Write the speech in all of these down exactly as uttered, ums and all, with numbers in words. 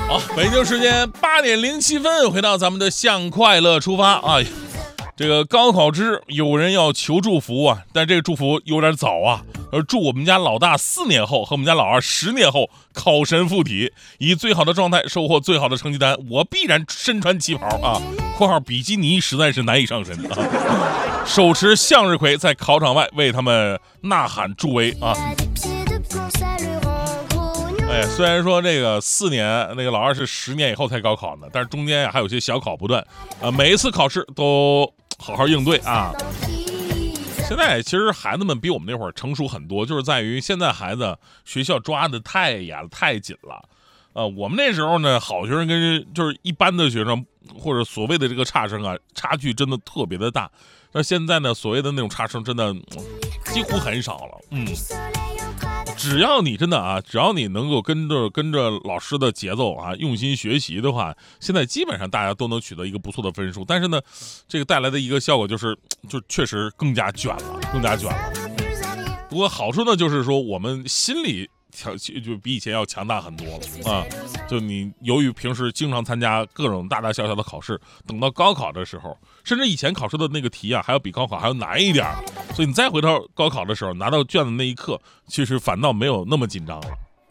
好，北京时间八点零七分，回到咱们的向快乐出发啊！这个高考之有人要求祝福啊，但这个祝福有点早啊。而祝我们家老大四年后和我们家老二十年后考神附体，以最好的状态收获最好的成绩单，我必然身穿旗袍啊！（括号比基尼实在是难以上身啊！）手持向日葵在考场外为他们呐喊助威啊！哎，虽然说这个四年，那个老二是十年以后才高考呢，但是中间呀还有些小考不断，啊，每一次考试都好好应对啊。现在其实孩子们比我们那会儿成熟很多，就是在于现在孩子学校抓的太严太紧了。呃，我们那时候呢，好学生跟就是一般的学生或者所谓的这个差生啊，差距真的特别的大。那现在呢，所谓的那种差生真的、嗯、几乎很少了，嗯。只要你真的啊，只要你能够跟着跟着老师的节奏啊，用心学习的话，现在基本上大家都能取得一个不错的分数。但是呢，这个带来的一个效果就是，就确实更加卷了，更加卷了。不过好处呢，就是说我们心里强就比以前要强大很多了啊。就你由于平时经常参加各种大大小小的考试，等到高考的时候，甚至以前考试的那个题啊，还要比高考还要难一点，所以你再回头高考的时候，拿到卷子那一刻，其实反倒没有那么紧张了。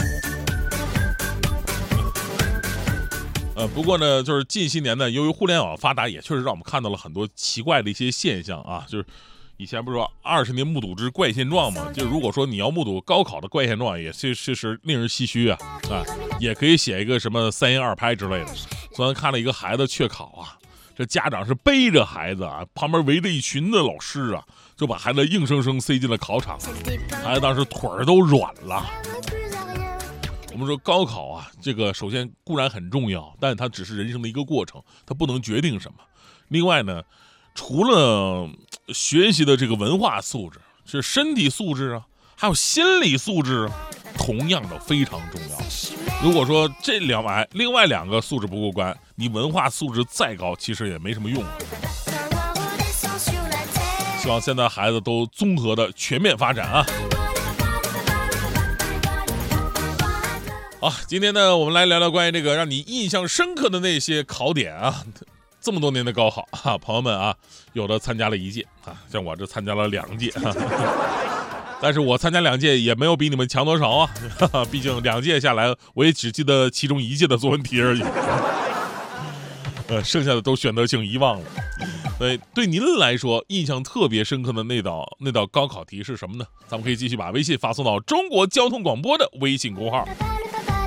呃，不过呢，就是近些年呢，由于互联网发达，也确实让我们看到了很多奇怪的一些现象啊，就是以前不是说二十年目睹之怪现状嘛？就如果说你要目睹高考的怪现状，也是确实令人唏嘘啊啊！也可以写一个什么三言二拍之类的。昨天看了一个孩子确考啊，这家长是背着孩子啊，旁边围着一群的老师啊，就把孩子硬生生塞进了考场，孩子当时腿儿都软了。我们说高考啊，这个首先固然很重要，但它只是人生的一个过程，它不能决定什么。另外呢，除了学习的这个文化素质，是身体素质啊，还有心理素质，同样的非常重要。如果说这两外另外两个素质不过关，你文化素质再高，其实也没什么用。希望现在孩子都综合的全面发展啊！好，今天呢，我们来聊聊关于这个让你印象深刻的那些考点啊。这么多年的高考啊，朋友们啊，有的参加了一届啊，像我这参加了两届，啊、但是我参加两届也没有比你们强多少啊，哈哈，毕竟两届下来，我也只记得其中一届的作文题而已，呃，剩下的都选择性遗忘了。所以对您来说，印象特别深刻的那道那道高考题是什么呢？咱们可以继续把微信发送到中国交通广播的微信公号。